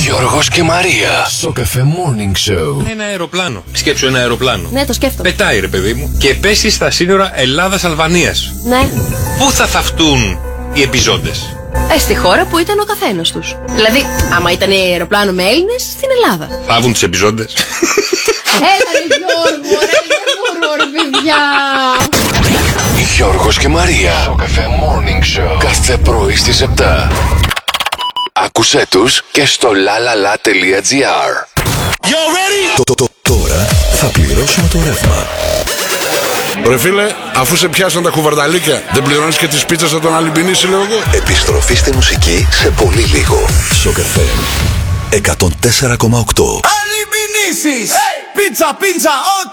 Γιώργος και Μαρία. Σοκαφέ Morning Show. Ένα αεροπλάνο. Σκέψου ένα αεροπλάνο. Ναι, το σκέφτομαι. Πετάει, ρε παιδί μου, και πέσει στα σύνορα Ελλάδας-Αλβανίας. Ναι. Πού θα θαυτούν οι επιζώντες? Στη χώρα που ήταν ο καθένας τους. Δηλαδή, άμα ήταν αεροπλάνο με Έλληνες, στην Ελλάδα. Θάβουν τους επιζώντες. Έλα ρε Γιώργο, δεν μπορώ ρε παιδιά. Γιώργος και Μαρία. Σοκαφέ Morning Show. Κάθε πρωί στις 7. Άκουσέ τους και στο lalala.gr. Τώρα θα πληρώσουμε το ρεύμα. Ρε φίλε, αφού σε πιάσαν τα κουβαρδαλίκια, δεν πληρώνεις και τις πίτσες θα τον αλυμπινίσει, λέω εγώ. Επιστροφή στη μουσική σε πολύ λίγο. Σοκαφέ 104,8. Αλυμπινίσεις! Πίτσα, πίτσα, ό,τι